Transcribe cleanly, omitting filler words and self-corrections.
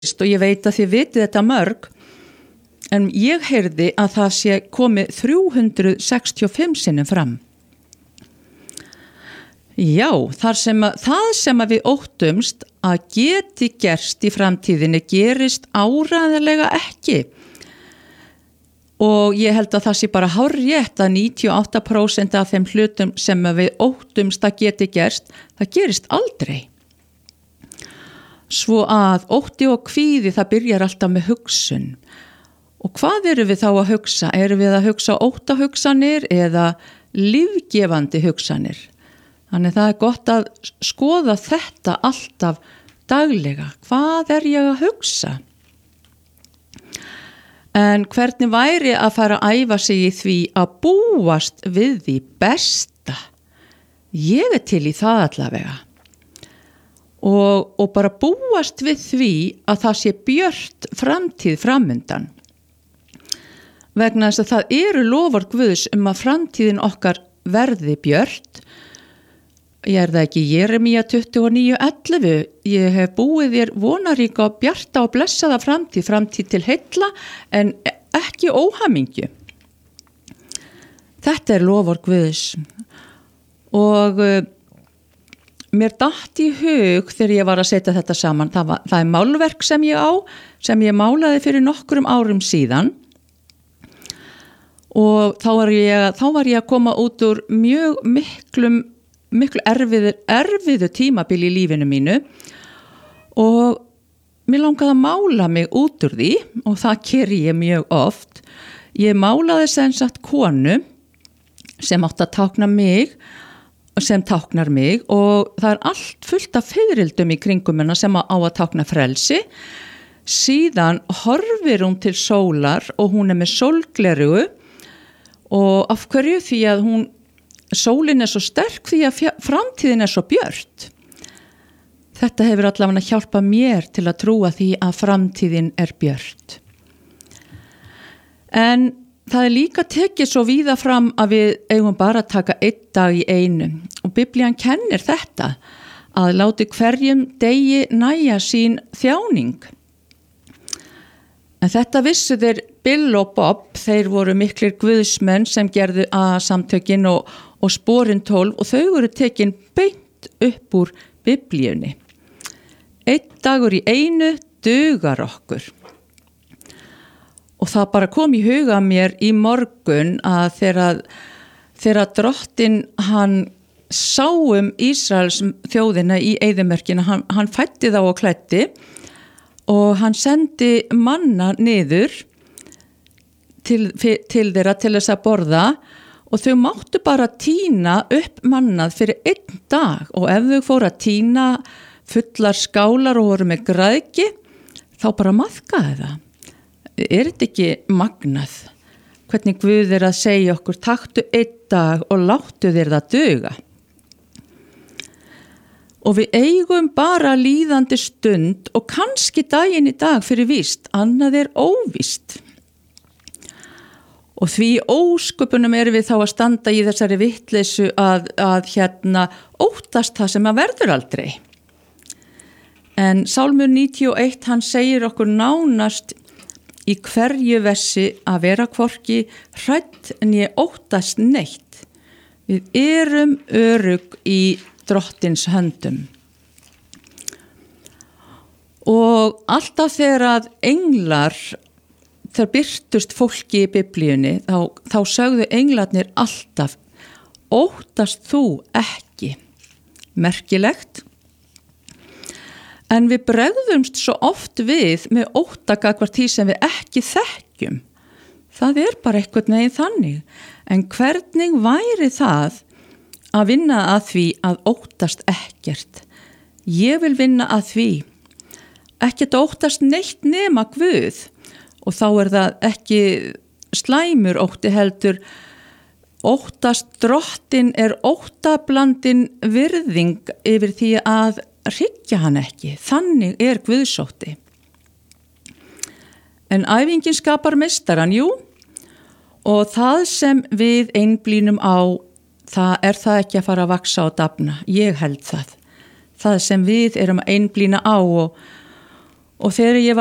og ég veit að þið vitið þetta mörg, en ég heyrði að það sé komið 365 sinnum fram. Já, það sem að við óttumst að geti gerst í framtíðinni gerist áreiðanlega ekki. Og ég held að það sé bara hárrétt að 98% af þeim hlutum sem að við óttumst að geti gerst, það gerist aldrei. Svo að ótti og kvíði það byrjar alltaf með hugsun. Og hvað erum við þá að hugsa? Erum við að hugsa óttahugsanir eða lífgefandi hugsanir? Þannig það er gott að skoða þetta alltaf daglega. Hvað er ég að hugsa? En hvernig væri að fara að æfa sig í því að búast við því besta? Ég er til í það allavega. Og bara búast við því að það sé björt framtíð framundan. Vegna þess að það eru lofar Guðs að framtíðin okkar verði björt. Ég er það ekki Jeremía 29:11. Ég hef búið þér vonaríka og bjarta og blessaða framtíð til heilla en ekki óhamingju. Þetta er lofar Guðs. Og mér datt í hug þegar ég var að setja þetta saman. Það er málverk sem ég málaði fyrir nokkrum árum síðan. Og þá var ég að koma út úr mjög miklu erfiðu tímabil í lífinu mínu og mér langaði að mála mig út úr því og það geri ég mjög oft. Ég málaði sem sagt konu sem átti að tákna mig, sem táknar mig og það er allt fullt af fiðrildum í kringum hennar sem á að tákna frelsi. Síðan horfir hún til sólar og hún er með sólglerugu og af hverju? Því að sólin er svo sterk því að framtíðin er svo björt. Þetta hefur allavega hjálpað mér til að trúa því að framtíðin er björt. En það er líka tekið svo víða fram að við eigum bara að taka einn dag í einu. Og Biblían kennir þetta, að láti hverjum degi nægja sín þjáning. En þetta vissu þeir Bill og Bob, þeir voru miklir guðsmenn sem gerðu samtökin og sporin 12 og þau voru tekin beint upp úr Biblíunni. Einn dagur í einu dugar okkur. Og það bara kom í huga mér í morgun að þegar drottinn hann sá Ísraels þjóðina í eyðimörkina, hann fæddi þá og klæddi og hann sendi manna niður til þeirra til þess að borða og þau máttu bara tína upp mannað fyrir einn dag og ef þau fóru að tína fullar skálar og voru með græðki þá bara maðkaði það. Er þetta ekki magnað? Hvernig Guð er að segja okkur taktu einn dag og láttu þér það duga. Og við eigum bara líðandi stund og kannski daginn í dag fyrir víst, annað er óvíst. Og því ósköpunum erum við þá að standa í þessari vitleysu að óttast það sem að verður aldrei. En Sálmur 91 hann segir okkur nánast í hverju versi að vera hvorki hrædd en ég óttast neitt. Við erum örugg í Drottins höndum. Og alltaf þegar að englar, þegar birtust fólki í Biblíunni, þá sögðu englarnir alltaf, óttast þú ekki. Merkilegt. En við bregðumst svo oft við með ótta gagnvart því sem við ekki þekkjum. Það er bara einhvern veginn þannig. En hvernig væri það að vinna að því að óttast ekkert? Ég vil vinna að því. Ekkert óttast neitt nema Guð. Og þá er það ekki slæmur ótti heldur. Óttast Drottinn er óttablandin virðing yfir því að hryggja hann ekki. Þannig er Guðsótti. En æfingin skapar meistaran, jú. Og það sem við einblínum á, það er það ekki að fara að vaksa og dafna. Ég held það. Það sem við erum að einblína á og þegar ég